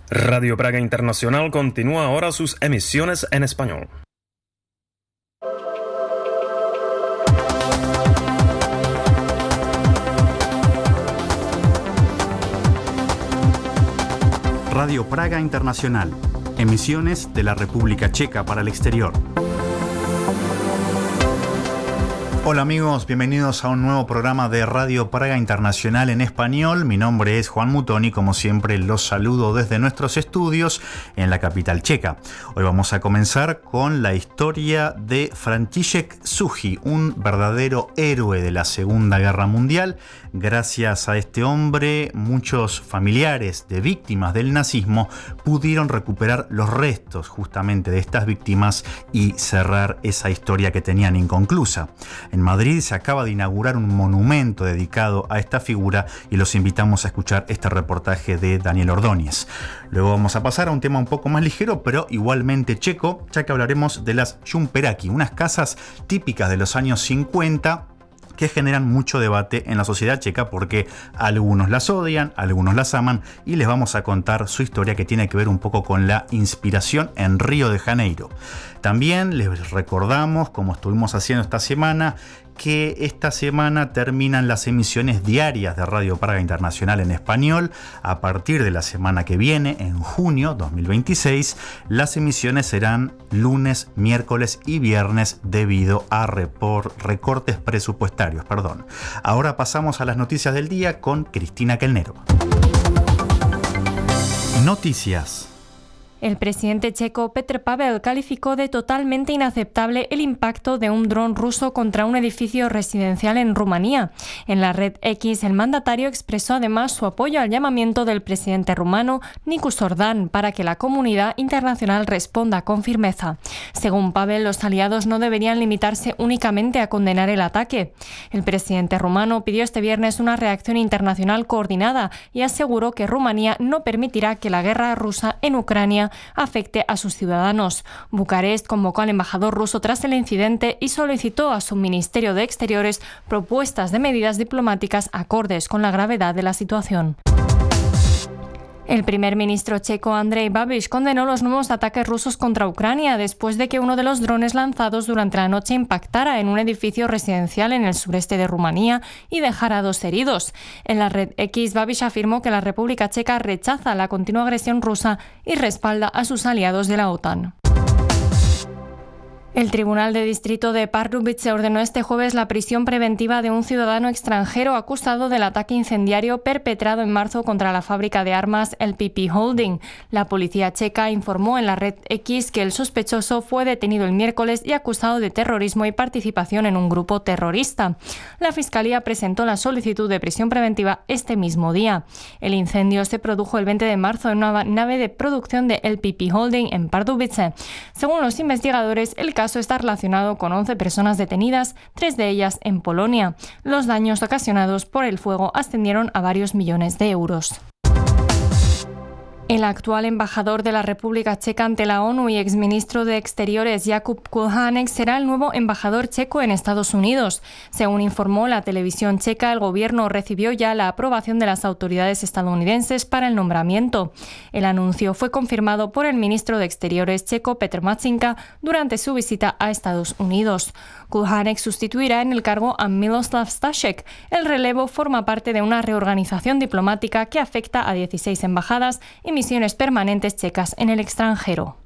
Radio Praga Internacional continúa ahora sus emisiones en español. Radio Praga Internacional, emisiones de la República Checa para el exterior. Hola amigos, bienvenidos a un nuevo programa de Radio Praga Internacional en español. Mi nombre es Juan Mutoni, como siempre los saludo desde nuestros estudios en la capital checa. Hoy vamos a comenzar con la historia de František Suchý, un verdadero héroe de la Segunda Guerra Mundial. Gracias a este hombre, muchos familiares de víctimas del nazismo pudieron recuperar los restos justamente de estas víctimas y cerrar esa historia que tenían inconclusa. En Madrid se acaba de inaugurar un monumento dedicado a esta figura y los invitamos a escuchar este reportaje de Daniel Ordóñez. Luego vamos a pasar a un tema un poco más ligero, pero igualmente checo, ya que hablaremos de las Šumperáky, unas casas típicas de los años 50 que generan mucho debate en la sociedad checa porque algunos las odian, algunos las aman, y les vamos a contar su historia que tiene que ver un poco con la inspiración en Río de Janeiro. También les recordamos, como estuvimos haciendo esta semana, que esta semana terminan las emisiones diarias de Radio Praga Internacional en español. A partir de la semana que viene, en junio 2026, las emisiones serán lunes, miércoles y viernes debido a recortes presupuestarios. Ahora pasamos a las noticias del día con Cristina Kelnero. Noticias. El presidente checo Petr Pavel calificó de totalmente inaceptable el impacto de un dron ruso contra un edificio residencial en Rumanía. En la red X, el mandatario expresó además su apoyo al llamamiento del presidente rumano Nicu Sordan para que la comunidad internacional responda con firmeza. Según Pavel, los aliados no deberían limitarse únicamente a condenar el ataque. El presidente rumano pidió este viernes una reacción internacional coordinada y aseguró que Rumanía no permitirá que la guerra rusa en Ucrania afecte a sus ciudadanos. Bucarest convocó al embajador ruso tras el incidente y solicitó a su Ministerio de Exteriores propuestas de medidas diplomáticas acordes con la gravedad de la situación. El primer ministro checo Andrej Babiš condenó los nuevos ataques rusos contra Ucrania después de que uno de los drones lanzados durante la noche impactara en un edificio residencial en el sureste de Rumanía y dejara 2 heridos. En la red X, Babiš afirmó que la República Checa rechaza la continua agresión rusa y respalda a sus aliados de la OTAN. El Tribunal de Distrito de Pardubice ordenó este jueves la prisión preventiva de un ciudadano extranjero acusado del ataque incendiario perpetrado en marzo contra la fábrica de armas LPP Holding. La policía checa informó en la red X que el sospechoso fue detenido el miércoles y acusado de terrorismo y participación en un grupo terrorista. La Fiscalía presentó la solicitud de prisión preventiva este mismo día. El incendio se produjo el 20 de marzo en una nave de producción de LPP Holding en Pardubice. Según los investigadores, el caso está relacionado con 11 personas detenidas, 3 de ellas en Polonia. Los daños ocasionados por el fuego ascendieron a varios millones de euros. El actual embajador de la República Checa ante la ONU y exministro de Exteriores Jakub Kulhánek será el nuevo embajador checo en Estados Unidos. Según informó la televisión checa, el gobierno recibió ya la aprobación de las autoridades estadounidenses para el nombramiento. El anuncio fue confirmado por el ministro de Exteriores checo Petr Matčinka durante su visita a Estados Unidos. Kulhánek sustituirá en el cargo a Miloslav Stašek. El relevo forma parte de una reorganización diplomática que afecta a 16 embajadas y misiones permanentes checas en el extranjero.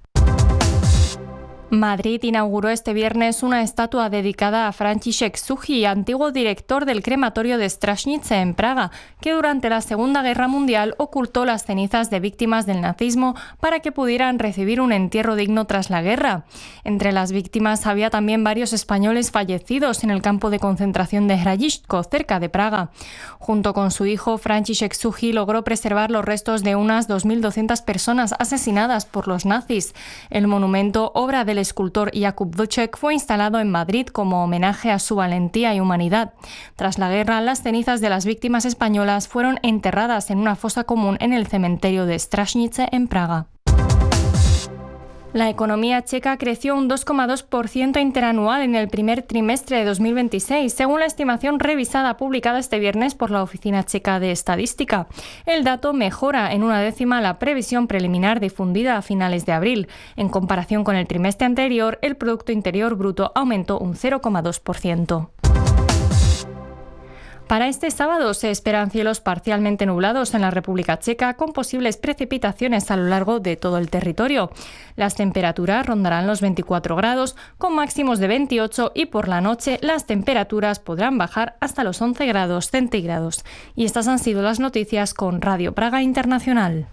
Madrid inauguró este viernes una estatua dedicada a František Suchý, antiguo director del crematorio de Strašnice en Praga, que durante la Segunda Guerra Mundial ocultó las cenizas de víctimas del nazismo para que pudieran recibir un entierro digno tras la guerra. Entre las víctimas había también varios españoles fallecidos en el campo de concentración de Hradišťko, cerca de Praga. Junto con su hijo, František Suchý logró preservar los restos de unas 2.200 personas asesinadas por los nazis. El monumento, obra del escultor Jakub Vlček, fue instalado en Madrid como homenaje a su valentía y humanidad. Tras la guerra, las cenizas de las víctimas españolas fueron enterradas en una fosa común en el cementerio de Strašnice en Praga. La economía checa creció un 2,2% interanual en el primer trimestre de 2026, según la estimación revisada publicada este viernes por la Oficina Checa de Estadística. El dato mejora en 1/10 la previsión preliminar difundida a finales de abril. En comparación con el trimestre anterior, el Producto Interior Bruto aumentó un 0,2%. Para este sábado se esperan cielos parcialmente nublados en la República Checa, con posibles precipitaciones a lo largo de todo el territorio. Las temperaturas rondarán los 24 grados, con máximos de 28, y por la noche las temperaturas podrán bajar hasta los 11 grados centígrados. Y estas han sido las noticias con Radio Praga Internacional.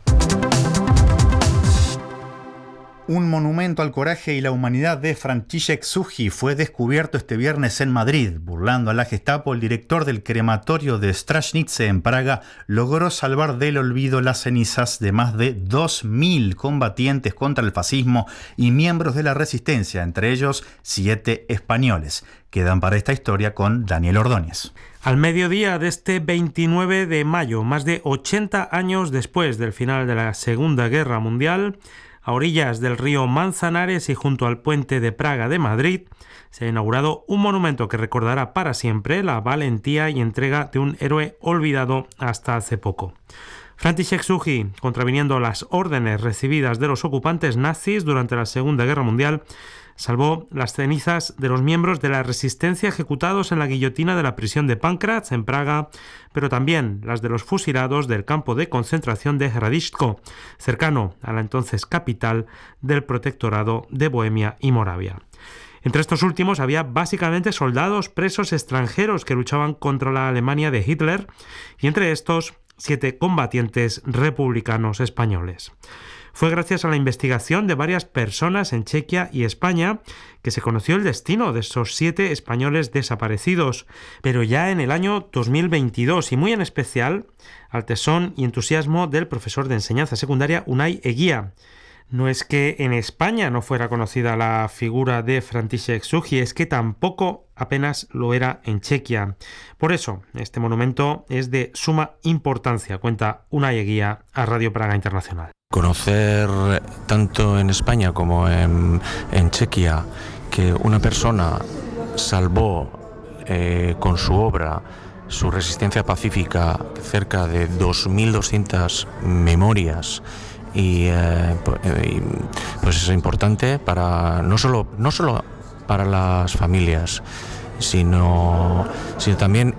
Un monumento al coraje y la humanidad de František Suchý fue descubierto este viernes en Madrid. Burlando a la Gestapo, el director del crematorio de Stražnice en Praga logró salvar del olvido las cenizas de más de 2.000 combatientes contra el fascismo y miembros de la resistencia, entre ellos 7 españoles. Quedan para esta historia con Daniel Ordóñez. Al mediodía de este 29 de mayo, más de 80 años después del final de la Segunda Guerra Mundial, a orillas del río Manzanares y junto al puente de Praga de Madrid, se ha inaugurado un monumento que recordará para siempre la valentía y entrega de un héroe olvidado hasta hace poco. František Suchý, contraviniendo las órdenes recibidas de los ocupantes nazis durante la Segunda Guerra Mundial, salvó las cenizas de los miembros de la resistencia ejecutados en la guillotina de la prisión de Pankratz en Praga, pero también las de los fusilados del campo de concentración de Hradišťko, cercano a la entonces capital del protectorado de Bohemia y Moravia. Entre estos últimos había básicamente soldados presos extranjeros que luchaban contra la Alemania de Hitler, y entre estos 7 combatientes republicanos españoles. Fue gracias a la investigación de varias personas en Chequia y España que se conoció el destino de esos 7 españoles desaparecidos, pero ya en el año 2022, y muy en especial al tesón y entusiasmo del profesor de enseñanza secundaria Unai Eguía. No es que en España no fuera conocida la figura de František Suchý, es que tampoco apenas lo era en Chequia. Por eso, este monumento es de suma importancia, cuenta Unai Eguía a Radio Praga Internacional. Conocer tanto en España como en Chequia que una persona salvó con su obra, su resistencia pacífica, cerca de 2.200 memorias, y pues es importante para no solo para las familias, sino también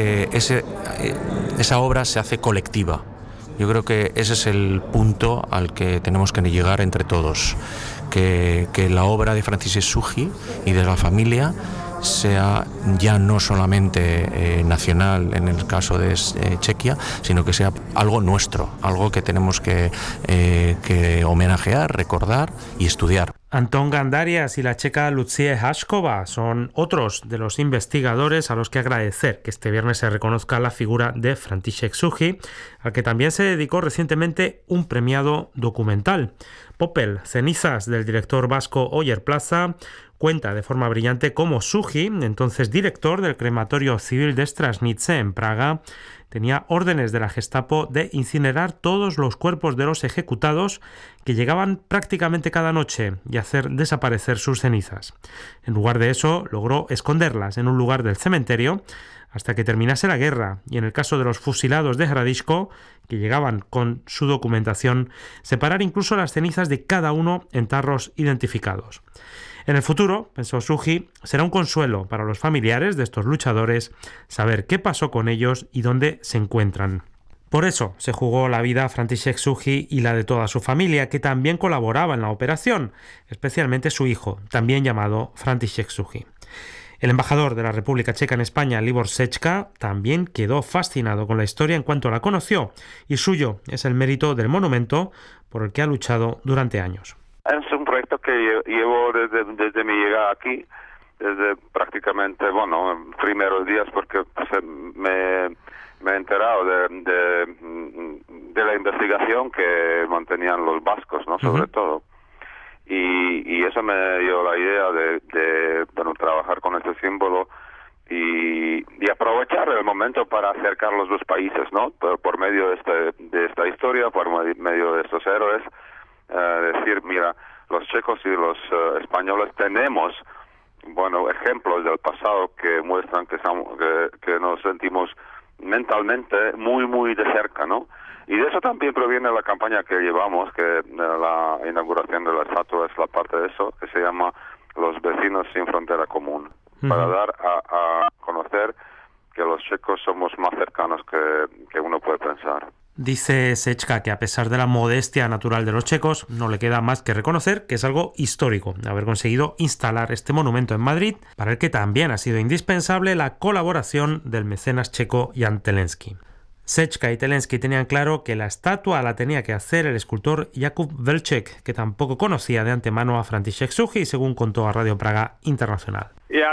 esa obra se hace colectiva. Yo creo que ese es el punto al que tenemos que llegar entre todos, que la obra de František Suchý y de la familia sea ya no solamente nacional en el caso de Chequia, sino que sea algo nuestro, algo que tenemos que homenajear, recordar y estudiar. Antón Gandarias y la checa Lucie Hašková son otros de los investigadores a los que agradecer que este viernes se reconozca la figura de František Suchý, al que también se dedicó recientemente un premiado documental. Popel, cenizas del director vasco Oyer Plaza, cuenta de forma brillante cómo Suchý, entonces director del crematorio civil de Stražnice en Praga, tenía órdenes de la Gestapo de incinerar todos los cuerpos de los ejecutados que llegaban prácticamente cada noche y hacer desaparecer sus cenizas. En lugar de eso, logró esconderlas en un lugar del cementerio hasta que terminase la guerra, y en el caso de los fusilados de Hradišťko, que llegaban con su documentación, separar incluso las cenizas de cada uno en tarros identificados. En el futuro, pensó Suchý, será un consuelo para los familiares de estos luchadores saber qué pasó con ellos y dónde se encuentran. Por eso se jugó la vida a František Suchý y la de toda su familia, que también colaboraba en la operación, especialmente su hijo, también llamado František Suchý. El embajador de la República Checa en España, Libor Sečka, también quedó fascinado con la historia en cuanto la conoció, y suyo es el mérito del monumento por el que ha luchado durante años. Es un proyecto que llevo desde mi llegada aquí, desde prácticamente, primeros días, porque me he enterado de la investigación que mantenían los vascos, ¿no? Sobre todo. Y eso me dio la idea de trabajar con este símbolo y aprovechar el momento para acercar los dos países, ¿no? Por medio de esta historia, por medio de estos héroes. Decir, mira, los checos y los españoles tenemos, bueno, ejemplos del pasado que muestran que nos sentimos mentalmente muy, muy de cerca, ¿no? Y de eso también proviene la campaña que llevamos, que la inauguración de la estatua es la parte de eso, que se llama Los vecinos sin frontera común, para dar a conocer que los checos somos más cercanos que uno puede pensar. Dice Sečka que a pesar de la modestia natural de los checos, no le queda más que reconocer que es algo histórico haber conseguido instalar este monumento en Madrid, para el que también ha sido indispensable la colaboración del mecenas checo Jan Telensky. Sečka y Telensky tenían claro que la estatua la tenía que hacer el escultor Jakub Velček, que tampoco conocía de antemano a František Suchý, según contó a Radio Praga Internacional.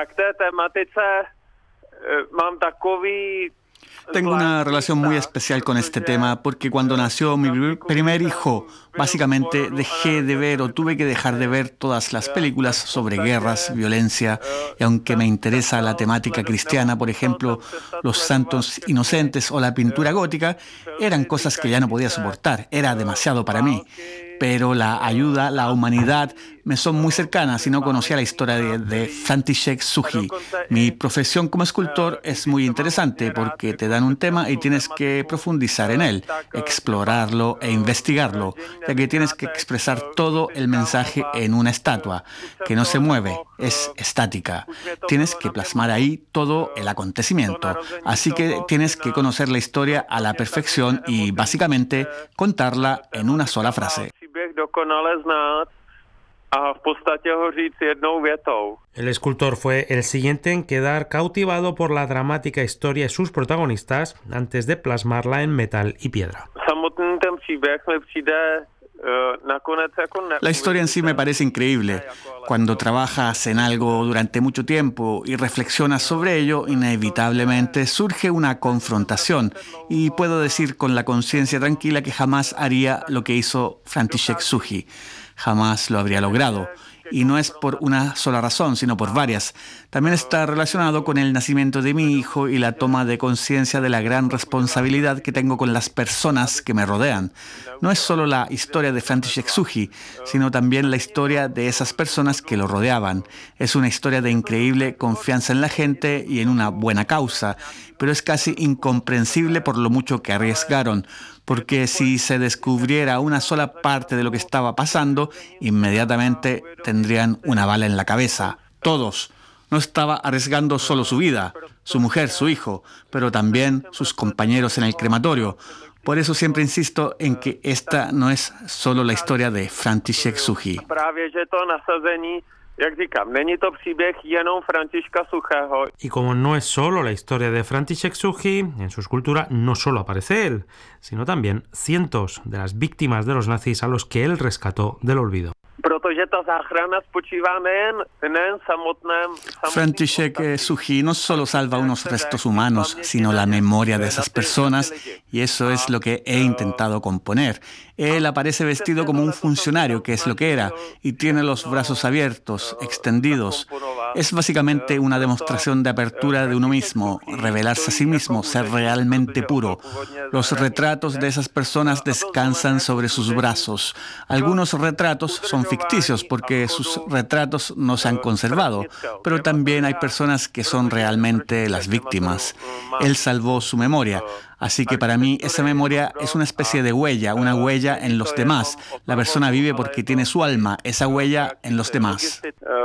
Tengo una relación muy especial con este tema porque cuando nació mi primer hijo, básicamente dejé de ver o tuve que dejar de ver todas las películas sobre guerras, violencia, y aunque me interesa la temática cristiana, por ejemplo, los santos inocentes o la pintura gótica, eran cosas que ya no podía soportar, era demasiado para mí. Pero la ayuda, la humanidad, me son muy cercanas y no conocía la historia de František Suchý. Mi profesión como escultor es muy interesante porque te dan un tema y tienes que profundizar en él, explorarlo e investigarlo, ya que tienes que expresar todo el mensaje en una estatua, que no se mueve, es estática. Tienes que plasmar ahí todo el acontecimiento, así que tienes que conocer la historia a la perfección y básicamente contarla en una sola frase. El escultor fue el siguiente en quedar cautivado por la dramática historia y sus protagonistas antes de plasmarla en metal y piedra. La historia en sí me parece increíble. Cuando trabajas en algo durante mucho tiempo y reflexionas sobre ello, inevitablemente surge una confrontación y puedo decir con la conciencia tranquila que jamás haría lo que hizo František Suchý. Jamás lo habría logrado. Y no es por una sola razón, sino por varias. También está relacionado con el nacimiento de mi hijo y la toma de conciencia de la gran responsabilidad que tengo con las personas que me rodean. No es solo la historia de František Suchý, sino también la historia de esas personas que lo rodeaban. Es una historia de increíble confianza en la gente y en una buena causa, pero es casi incomprensible por lo mucho que arriesgaron. Porque si se descubriera una sola parte de lo que estaba pasando, inmediatamente tendrían una bala en la cabeza. Todos. No estaba arriesgando solo su vida, su mujer, su hijo, pero también sus compañeros en el crematorio. Por eso siempre insisto en que esta no es solo la historia de František Suchý. Y como no es solo la historia de František Suchý, en su escultura no solo aparece él, sino también cientos de las víctimas de los nazis a los que él rescató del olvido. František Suchý no solo salva unos restos humanos, sino la memoria de esas personas, y eso es lo que he intentado componer. Él aparece vestido como un funcionario, que es lo que era, y tiene los brazos abiertos, extendidos. Es básicamente una demostración de apertura de uno mismo, revelarse a sí mismo, ser realmente puro. Los retratos de esas personas descansan sobre sus brazos. Algunos retratos son ficticios porque sus retratos no se han conservado, pero también hay personas que son realmente las víctimas. Él salvó su memoria. Así que para mí esa memoria es una especie de huella, una huella en los demás. La persona vive porque tiene su alma, esa huella en los demás.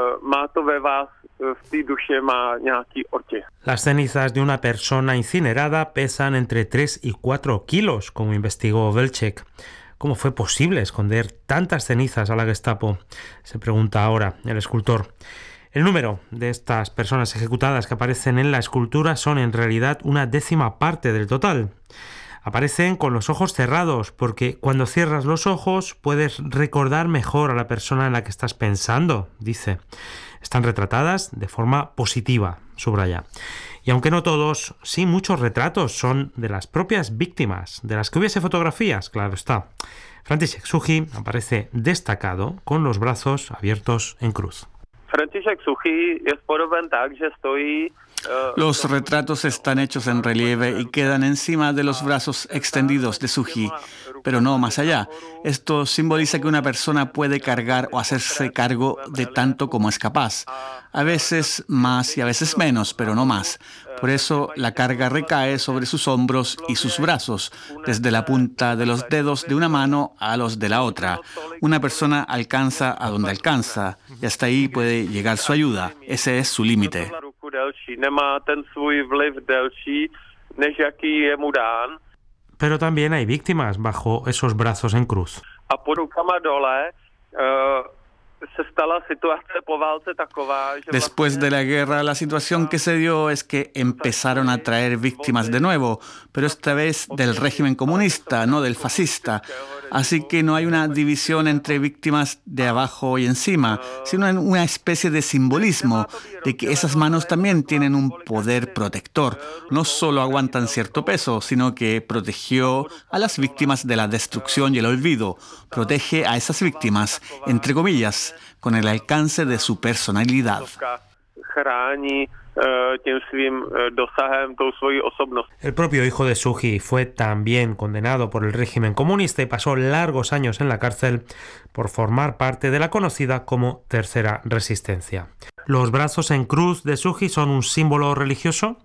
Las cenizas de una persona incinerada pesan entre 3 y 4 kilos, como investigó Velček. ¿Cómo fue posible esconder tantas cenizas a la Gestapo? Se pregunta ahora el escultor. El número de estas personas ejecutadas que aparecen en la escultura son en realidad una 10ª parte del total. Aparecen con los ojos cerrados porque cuando cierras los ojos puedes recordar mejor a la persona en la que estás pensando, dice. Están retratadas de forma positiva, subraya. Y aunque no todos, sí muchos retratos son de las propias víctimas, de las que hubiese fotografías, claro está. František Suchý aparece destacado con los brazos abiertos en cruz. František Suchý je spodoben tak, že stojí Los retratos están hechos en relieve y quedan encima de los brazos extendidos de Suji, pero no más allá. Esto simboliza que una persona puede cargar o hacerse cargo de tanto como es capaz. A veces más y a veces menos, pero no más. Por eso la carga recae sobre sus hombros y sus brazos, desde la punta de los dedos de una mano a los de la otra. Una persona alcanza a donde alcanza y hasta ahí puede llegar su ayuda. Ese es su límite. Pero también hay víctimas bajo esos brazos en cruz. Después de la guerra, la situación que se dio es que empezaron a traer víctimas de nuevo, pero esta vez del régimen comunista, no del fascista. Así que no hay una división entre víctimas de abajo y encima, sino una especie de simbolismo de que esas manos también tienen un poder protector. No solo aguantan cierto peso, sino que protegió a las víctimas de la destrucción y el olvido. Protege a esas víctimas, entre comillas, con el alcance de su personalidad. El propio hijo de Suji fue también condenado por el régimen comunista y pasó largos años en la cárcel por formar parte de la conocida como Tercera Resistencia. ¿Los brazos en cruz de Suji son un símbolo religioso?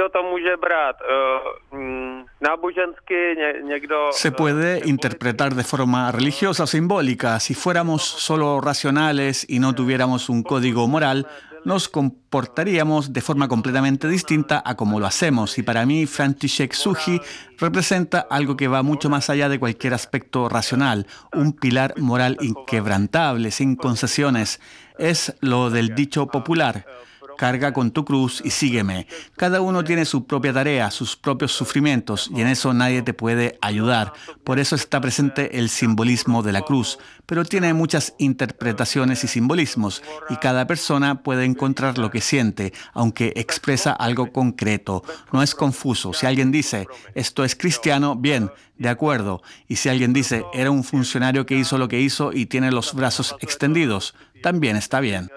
Se puede interpretar de forma religiosa o simbólica. Si fuéramos solo racionales y no tuviéramos un código moral, nos comportaríamos de forma completamente distinta a como lo hacemos. Y para mí, Franciszek Suji representa algo que va mucho más allá de cualquier aspecto racional, un pilar moral inquebrantable, sin concesiones. Es lo del dicho popular: carga con tu cruz y sígueme. Cada uno tiene su propia tarea, sus propios sufrimientos, y en eso nadie te puede ayudar. Por eso está presente el simbolismo de la cruz, pero tiene muchas interpretaciones y simbolismos, y cada persona puede encontrar lo que siente, aunque expresa algo concreto. No es confuso. Si alguien dice, esto es cristiano, bien, de acuerdo. Y si alguien dice, era un funcionario que hizo lo que hizo y tiene los brazos extendidos, también está bien.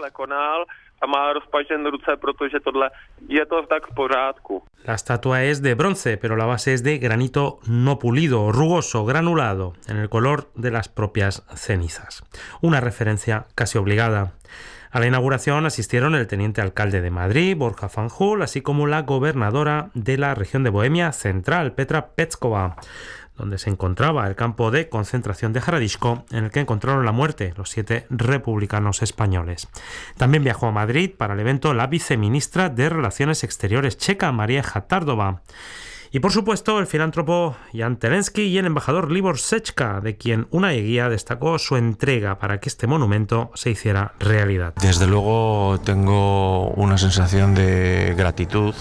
La estatua es de bronce, pero la base es de granito no pulido, rugoso, granulado, en el color de las propias cenizas. Una referencia casi obligada. A la inauguración asistieron el teniente alcalde de Madrid, Borja Fanjul, así como la gobernadora de la región de Bohemia Central, Petra Petskova, donde se encontraba el campo de concentración de Hradišťko, en el que encontraron la muerte los 7 republicanos españoles. También viajó a Madrid para el evento la viceministra de Relaciones Exteriores checa, María Hatardová. Y por supuesto el filántropo Jan Telensky y el embajador Libor Sečka, de quien Unai Eguía destacó su entrega para que este monumento se hiciera realidad. Desde luego tengo una sensación de gratitud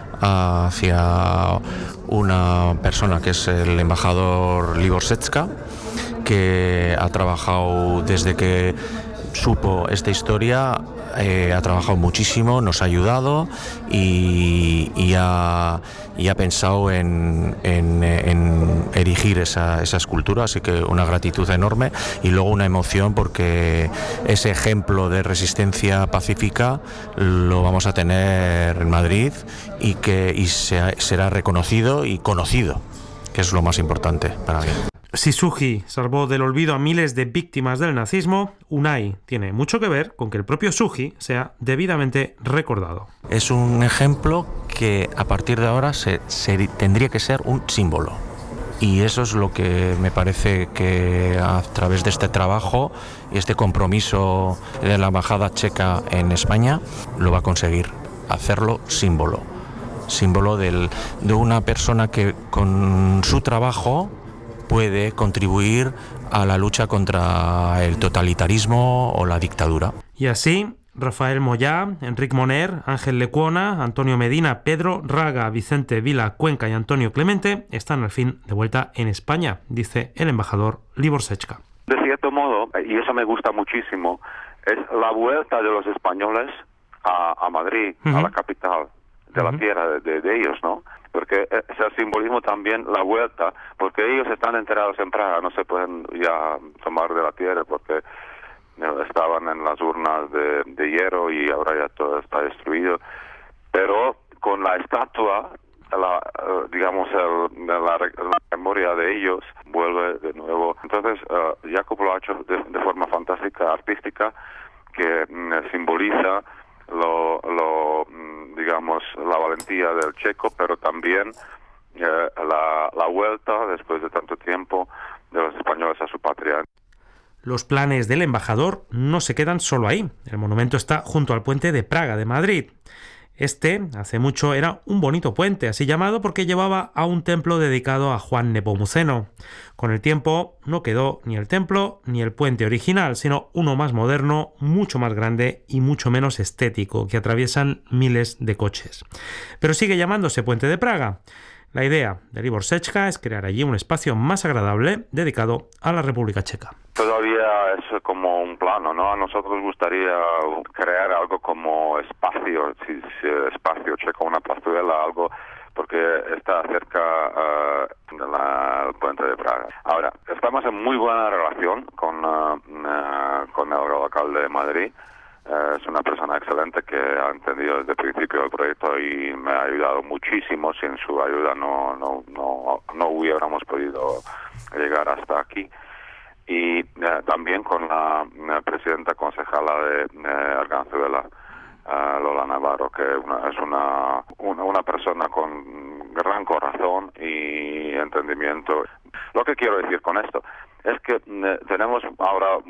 hacia una persona que es el embajador Libor Sečka, que ha trabajado desde que supo esta historia, ha trabajado muchísimo, nos ha ayudado y ha pensado en erigir esa escultura, así que una gratitud enorme y luego una emoción porque ese ejemplo de resistencia pacífica lo vamos a tener en Madrid y será reconocido y conocido, que es lo más importante para mí. Si Suji salvó del olvido a miles de víctimas del nazismo, Unai tiene mucho que ver con que el propio Suji sea debidamente recordado. Es un ejemplo que a partir de ahora tendría que ser un símbolo. Y eso es lo que me parece que a través de este trabajo y este compromiso de la Embajada Checa en España lo va a conseguir, hacerlo símbolo. Símbolo de una persona que con su trabajo puede contribuir a la lucha contra el totalitarismo o la dictadura. Y así, Rafael Moyá, Enric Moner, Ángel Lecuona, Antonio Medina, Pedro Raga, Vicente Vila Cuenca y Antonio Clemente están al fin de vuelta en España, dice el embajador Libor Sečka. De cierto modo, y eso me gusta muchísimo, es la vuelta de los españoles a Madrid, a la capital de la tierra de ellos, ¿no? Porque es el simbolismo también, la vuelta, porque ellos están enterrados en Praga, no se pueden ya tomar de la tierra porque estaban en las urnas de hierro y ahora ya todo está destruido. pero con la estatua, la memoria de ellos vuelve de nuevo. Entonces, Jakub lo ha hecho de forma fantástica, artística, que simboliza la valentía del checo, pero también la vuelta, después de tanto tiempo, de los españoles a su patria. Los planes del embajador no se quedan solo ahí. El monumento está junto al puente de Praga de Madrid. Este, hace mucho, era un bonito puente, así llamado porque llevaba a un templo dedicado a Juan Nepomuceno. Con el tiempo no quedó ni el templo ni el puente original, sino uno más moderno, mucho más grande y mucho menos estético, que atraviesan miles de coches. Pero sigue llamándose Puente de Praga. La idea de Libor Sečka es crear allí un espacio más agradable dedicado a la República Checa. Todavía es como un plano, ¿no? A nosotros gustaría crear algo como espacio checo, una plazuela, algo, porque está cerca del puente de Praga. Ahora, estamos en muy buena relación con el alcalde de Madrid. Es una persona excelente que ha entendido desde el principio el proyecto y me ha ayudado muchísimo. Sin su ayuda no hubiéramos podido llegar hasta aquí. Y también con la presidenta concejala de Arganzuela, Lola Navarro, que es una persona con gran corazón y entendimiento. Lo que quiero decir con esto es que tenemos ahora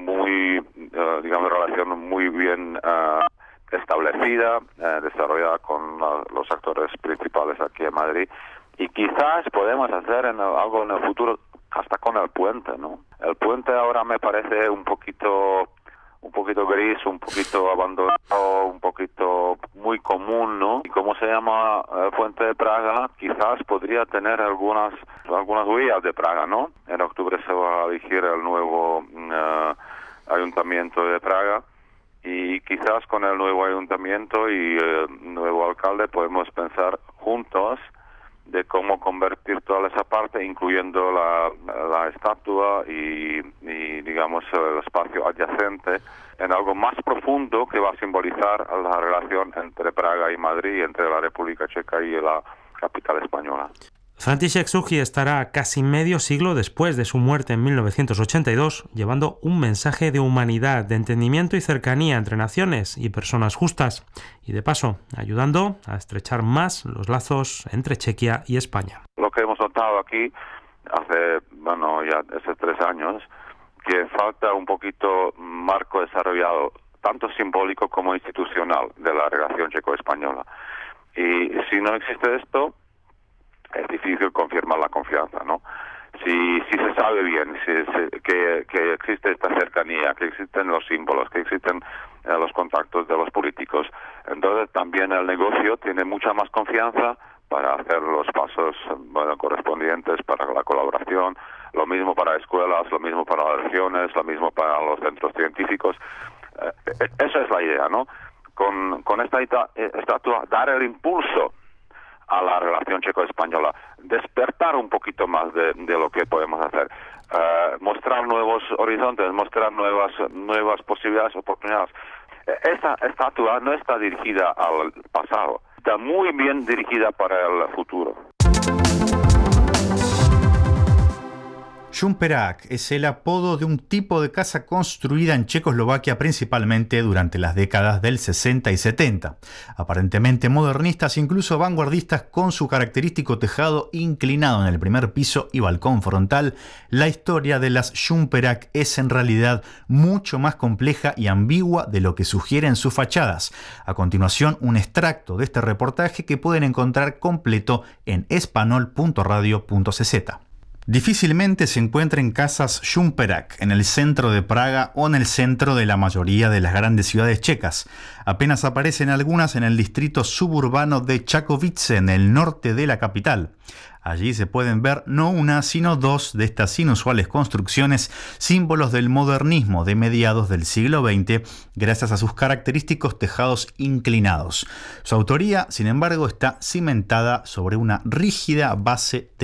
relación muy bien establecida, desarrollada con los actores principales aquí en Madrid, y quizás podemos hacer algo en el futuro hasta con el puente, ¿no? El puente ahora me parece un poquito gris, un poquito abandonado, un poquito muy común, ¿no? Y como se llama Puente de Praga, quizás podría tener algunas huellas de Praga, ¿no? En octubre se va a elegir el nuevo ayuntamiento de Praga, y quizás con el nuevo ayuntamiento y el nuevo alcalde podemos pensar juntos de cómo convertir toda esa parte, incluyendo la estatua y digamos el espacio adyacente, en algo más profundo que va a simbolizar la relación entre Praga y Madrid, entre la República Checa y la capital española. František Suchý estará casi medio siglo después de su muerte en 1982, llevando un mensaje de humanidad, de entendimiento y cercanía entre naciones y personas justas, y de paso, ayudando a estrechar más los lazos entre Chequia y España. Lo que hemos notado aquí hace 3 años, que falta un poquito marco desarrollado, tanto simbólico como institucional, de la relación checo-española. Y si no existe esto, es difícil confirmar la confianza, ¿no? Si se sabe bien que existe esta cercanía, que existen los símbolos, que existen los contactos de los políticos, entonces también el negocio tiene mucha más confianza para hacer los pasos correspondientes para la colaboración, lo mismo para escuelas, lo mismo para las regiones, lo mismo para los centros científicos. Esa es la idea, ¿no? Con esta estatua, dar el impulso a la relación checo-española, despertar un poquito más de lo que podemos hacer, mostrar nuevos horizontes, mostrar nuevas posibilidades, oportunidades. Esta estatua no está dirigida al pasado, está muy bien dirigida para el futuro. Šumperák es el apodo de un tipo de casa construida en Checoslovaquia principalmente durante las décadas del 60 y 70. Aparentemente modernistas, incluso vanguardistas, con su característico tejado inclinado en el primer piso y balcón frontal, la historia de las Šumperák es en realidad mucho más compleja y ambigua de lo que sugieren sus fachadas. A continuación, un extracto de este reportaje que pueden encontrar completo en espanol.radio.cz. Difícilmente se encuentran casas Šumperák en el centro de Praga o en el centro de la mayoría de las grandes ciudades checas. Apenas aparecen algunas en el distrito suburbano de Čakovice, en el norte de la capital. Allí se pueden ver no una, sino dos de estas inusuales construcciones, símbolos del modernismo de mediados del siglo XX, gracias a sus característicos tejados inclinados. Su autoría, sin embargo, está cimentada sobre una rígida base de